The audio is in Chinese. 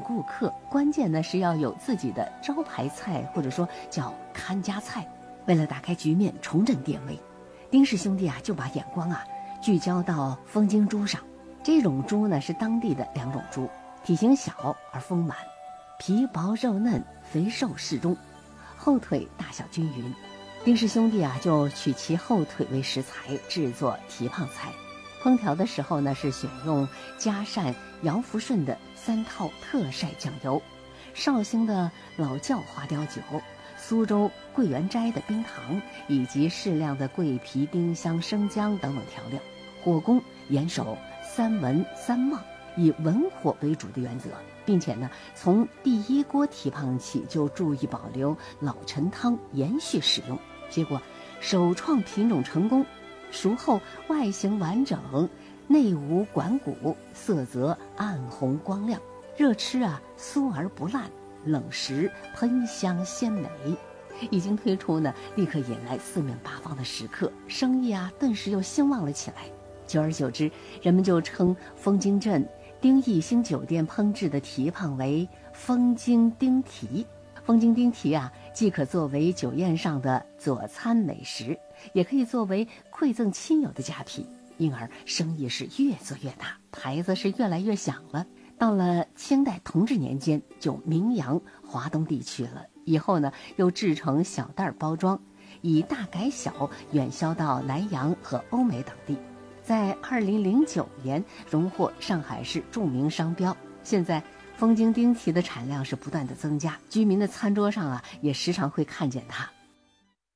顾客，关键呢是要有自己的招牌菜，或者说叫看家菜。为了打开局面，重振店威，丁氏兄弟就把眼光聚焦到风京猪上。这种猪呢是当地的2种猪，体型小而丰满，皮薄肉嫩，肥瘦适中，后腿大小均匀。丁氏兄弟就取其后腿为食材制作蹄膀菜。烹调的时候呢是选用嘉善姚福顺的3套特晒酱油，绍兴的老窖花雕酒，苏州桂圆斋的冰糖，以及适量的桂皮、丁香、生姜等等调料。火攻严守3文3冒，以文火为主的原则，并且呢从第1锅蹄膀起就注意保留老陈汤延续使用，结果首创品种成功。熟后外形完整，内无管骨，色泽暗红光亮，热吃酥而不烂，冷食喷香鲜美。一经推出呢，立刻引来4面8方的食客，生意顿时又兴旺了起来。久而久之，人们就称枫京镇丁义兴酒店烹制的蹄膀为枫京丁蹄。枫京丁蹄既可作为酒宴上的佐餐美食，也可以作为馈赠亲友的佳品，因而生意是越做越大，牌子是越来越响了。到了清代同治年间，就名扬华东地区了。以后呢，又制成小袋包装，以大改小远销到南洋和欧美等地。在2009年荣获上海市著名商标。现在枫京丁蹄的产量是不断的增加，居民的餐桌上也时常会看见它。